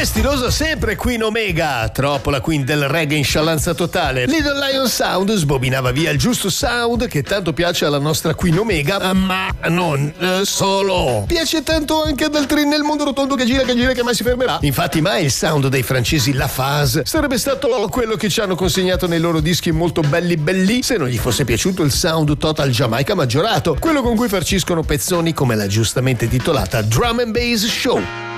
Che stilosa sempre Queen Omega, troppo la Queen del reggae in sciallanza totale. Little Lion Sound sbobinava via il giusto sound che tanto piace alla nostra Queen Omega, ma non solo. Piace tanto anche ad altri nel mondo rotondo che gira che mai si fermerà. Infatti mai il sound dei francesi La Phase sarebbe stato quello che ci hanno consegnato nei loro dischi molto belli se non gli fosse piaciuto il sound Total Jamaica maggiorato, quello con cui farciscono pezzoni come la giustamente titolata Drum and Bass Show.